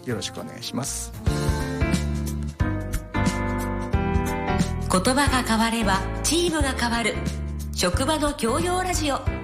よろしくお願いします。 言葉が変わればチームが変わる。職場の教養ラジオ。 はい、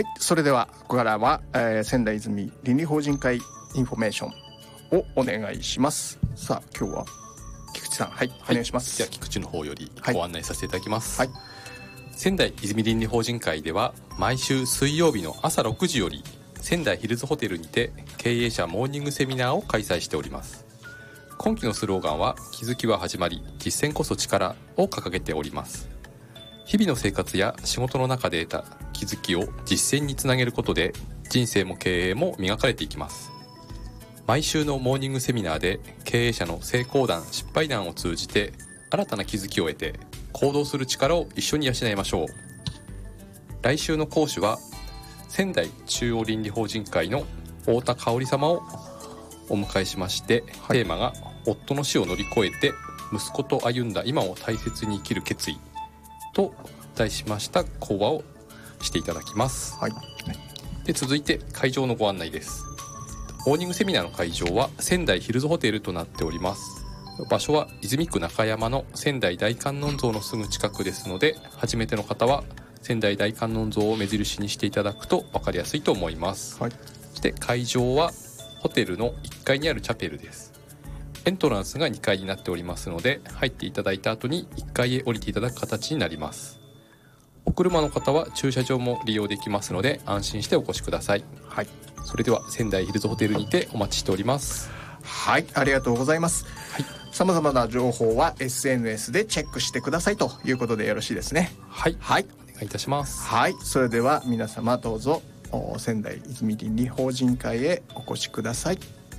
それではここからは、仙台泉倫理法人会インフォメーションをお願いします。さあ今日は菊池さん、はい、お願いします。 では菊池の方よりご案内させていただきます。 はい、 仙台泉倫理法人会では毎週水曜日の朝6時より仙台ヒルズホテルにて経営者モーニングセミナーを開催しております。今期のスローガンは気づきは始まり実践こそ力を掲げております。日々の生活や仕事の中で得た気づきを実践につなげることで人生も経営も磨かれていきます。毎週のモーニングセミナーで経営者の成功談失敗談を通じて新たな気づきを得て行動する力を一緒に養いましょう。来週の講師は仙台中央倫理法人会の太田香織様をお迎えしまして、テーマが夫の死を乗り越えて息子と歩んだ今を大切に生きる決意と題しました講話をしていただきます。 はい、 で続いて会場のご案内です。モーニングセミナーの会場は仙台ヒルズホテルとなっております。場所は泉区中山の仙台大観音像のすぐ近くですので、初めての方は仙台大観音像を目印にしていただくと分かりやすいと思います。 はい、 そして会場はホテルの1階にあるチャペルです。エントランスが2階になっておりますので、入っていただいた後に1階へ降りていただく形になります。お車の方は駐車場も利用できますので安心してお越しください。 はい、 それでは仙台ヒルズホテルにてお待ちしております。 はい、ありがとうございます。 はい、 様々な情報は SNS でチェックしてくださいということでよろしいですね。 はい、 はい、 お願いいたします。 はい、それでは皆様どうぞ仙台泉倫理法人会へお越しください。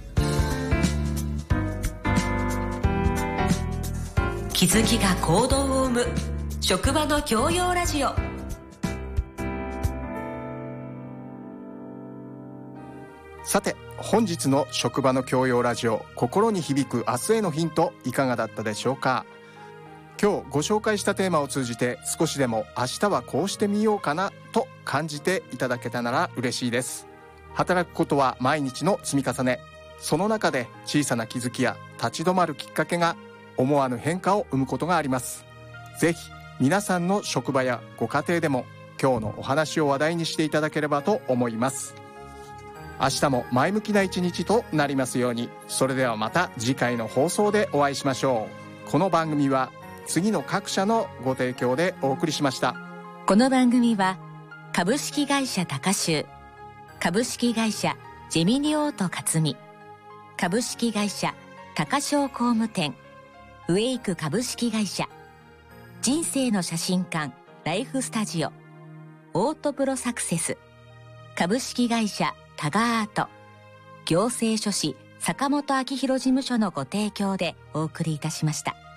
気づきが行動を生む職場の教養ラジオ。 さて本日の職場の教養ラジオ、心に響く明日へのヒントいかがだったでしょうか。今日ご紹介したテーマを通じて少しでも明日はこうしてみようかなと感じていただけたなら嬉しいです。働くことは毎日の積み重ね、その中で小さな気づきや立ち止まるきっかけが思わぬ変化を生むことがあります。ぜひ皆さんの職場やご家庭でも今日のお話を話題にしていただければと思います。明日も前向きな一日となりますように。それではまた次回の放送でお会いしましょう。この番組は次の各社のご提供でお送りしました。 この番組は株式会社高州、株式会社ジェミニオート克美、株式会社高商工務店、ウェイク株式会社、人生の写真館ライフスタジオ、オートプロサクセス、株式会社タガアート、行政書士坂本明弘事務所のご提供でお送りいたしました。